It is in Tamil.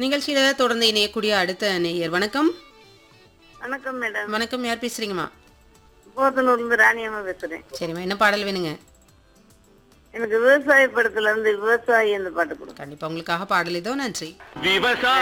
நிகழ்ச்சியில தொடர்ந்து இணையக்கூடிய அடுத்த நேயர். வணக்கம். வணக்கம் மேடம். வணக்கம். யார் பேசுறீங்கம்மா? போத்தனூர்ல ராணியம்மா பேசுறேன். சரிம்மா, என்ன பாடல் வேணுங்க? எனக்கு விவசாய படத்துல இருந்து விவசாயி அந்த பாட்டு கொடுங்க. கண்டிப்பா உங்களுக்காக பாடல் இதோ. நன்றி. விவசாய